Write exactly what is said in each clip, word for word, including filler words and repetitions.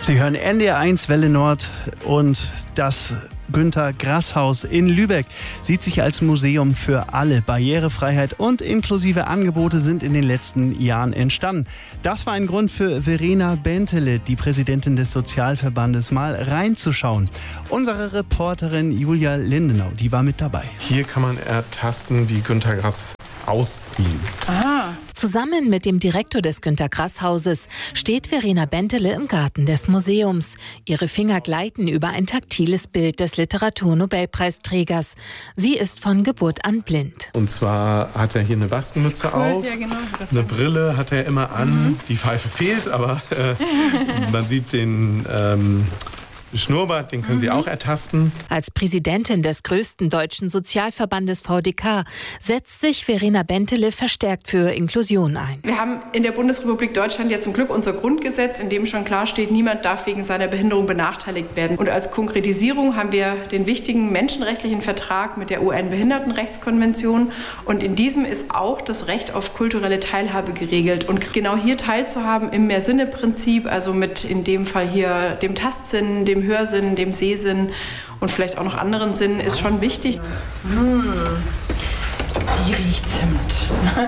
Sie hören N D R eins Welle Nord und das Günter Grass Haus in Lübeck sieht sich als Museum für alle. Barrierefreiheit und inklusive Angebote sind in den letzten Jahren entstanden. Das war ein Grund für Verena Bentele, die Präsidentin des Sozialverbandes, mal reinzuschauen. Unsere Reporterin Julia Lindenau, die war mit dabei. Hier kann man ertasten, wie Günter Grass aussieht. Aha. Zusammen mit dem Direktor des Günter Grass Hauses steht Verena Bentele im Garten des Museums. Ihre Finger gleiten über ein taktiles Bild des Literaturnobelpreisträgers. Sie ist von Geburt an blind. Und zwar hat er hier eine Bastenmütze cool. auf, ja, genau. Eine Brille hat er immer an. Mhm. Die Pfeife fehlt, aber äh, man sieht den ähm, Schnurrbart, den können Sie auch ertasten. Als Präsidentin des größten deutschen Sozialverbandes V D K setzt sich Verena Bentele verstärkt für Inklusion ein. Wir haben in der Bundesrepublik Deutschland jetzt zum Glück unser Grundgesetz, in dem schon klar steht, niemand darf wegen seiner Behinderung benachteiligt werden. Und als Konkretisierung haben wir den wichtigen menschenrechtlichen Vertrag mit der U N-Behindertenrechtskonvention. Und in diesem ist auch das Recht auf kulturelle Teilhabe geregelt. Und genau hier teilzuhaben im Mehrsinne-Prinzip, also mit in dem Fall hier dem Tastsinn, dem Hörsinn, dem Sehsinn und vielleicht auch noch anderen Sinnen, ist schon wichtig. Mmh. Wie riecht Zimt?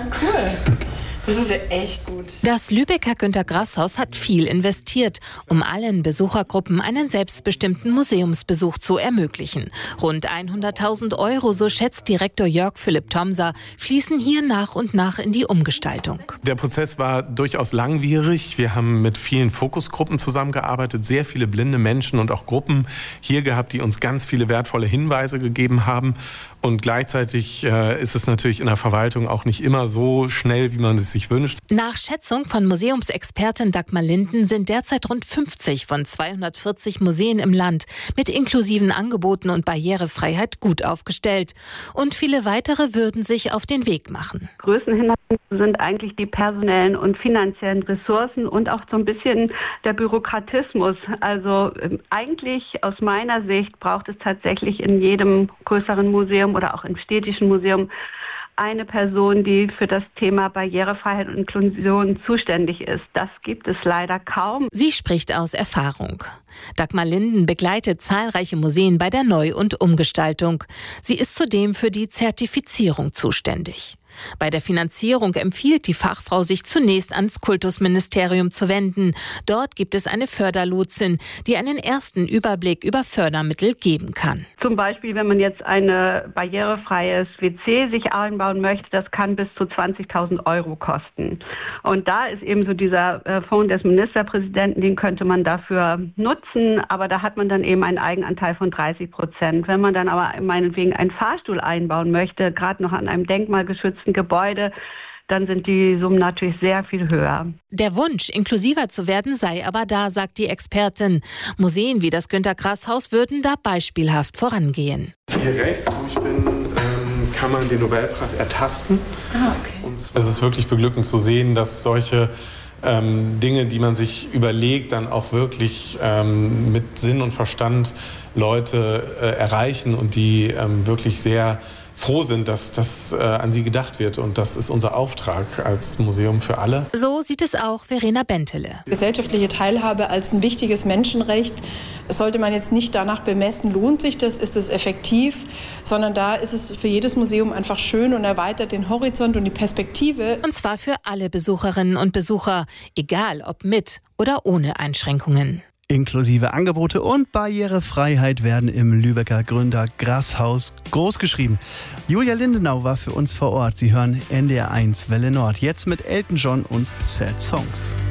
Cool. Das ist ja echt gut. Das Lübecker Günter Grass Haus hat viel investiert, um allen Besuchergruppen einen selbstbestimmten Museumsbesuch zu ermöglichen. Rund hunderttausend Euro, so schätzt Direktor Jörg Philipp Thomser, fließen hier nach und nach in die Umgestaltung. Der Prozess war durchaus langwierig. Wir haben mit vielen Fokusgruppen zusammengearbeitet, sehr viele blinde Menschen und auch Gruppen hier gehabt, die uns ganz viele wertvolle Hinweise gegeben haben. Und gleichzeitig äh, ist es natürlich in der Verwaltung auch nicht immer so schnell, wie man es sich wünscht. Nach Schätzung von Museumsexpertin Dagmar Linden sind derzeit rund fünfzig von zweihundertvierzig Museen im Land mit inklusiven Angeboten und Barrierefreiheit gut aufgestellt. Und viele weitere würden sich auf den Weg machen. Größenhindernisse sind eigentlich die personellen und finanziellen Ressourcen und auch so ein bisschen der Bürokratismus. Also äh, eigentlich aus meiner Sicht braucht es tatsächlich in jedem größeren Museum oder auch im städtischen Museum eine Person, die für das Thema Barrierefreiheit und Inklusion zuständig ist. Das gibt es leider kaum. Sie spricht aus Erfahrung. Dagmar Linden begleitet zahlreiche Museen bei der Neu- und Umgestaltung. Sie ist zudem für die Zertifizierung zuständig. Bei der Finanzierung empfiehlt die Fachfrau, sich zunächst ans Kultusministerium zu wenden. Dort gibt es eine Förderlotsin, die einen ersten Überblick über Fördermittel geben kann. Zum Beispiel, wenn man jetzt ein barrierefreies W C sich einbauen möchte, das kann bis zu zwanzigtausend Euro kosten. Und da ist eben so dieser Fonds des Ministerpräsidenten, den könnte man dafür nutzen, aber da hat man dann eben einen Eigenanteil von dreißig Prozent. Wenn man dann aber meinetwegen einen Fahrstuhl einbauen möchte, gerade noch an einem denkmalgeschützten Gebäude, dann sind die Summen natürlich sehr viel höher. Der Wunsch, inklusiver zu werden, sei aber da, sagt die Expertin. Museen wie das Günter Grass Haus würden da beispielhaft vorangehen. Hier rechts, wo ich bin, ähm, kann man den Nobelpreis ertasten. Ah, okay. Und es ist wirklich beglückend zu sehen, dass solche ähm, Dinge, die man sich überlegt, dann auch wirklich ähm, mit Sinn und Verstand Leute äh, erreichen und die ähm, wirklich sehr froh sind, dass das äh, an sie gedacht wird. Und das ist unser Auftrag als Museum für alle. So sieht es auch Verena Bentele. Gesellschaftliche Teilhabe als ein wichtiges Menschenrecht sollte man jetzt nicht danach bemessen, lohnt sich das, ist es effektiv, sondern da ist es für jedes Museum einfach schön und erweitert den Horizont und die Perspektive. Und zwar für alle Besucherinnen und Besucher, egal ob mit oder ohne Einschränkungen. Inklusive Angebote und Barrierefreiheit werden im Lübecker Günter Grass Haus großgeschrieben. Julia Lindenau war für uns vor Ort. Sie hören N D R eins Welle Nord. Jetzt mit Elton John und Sad Songs.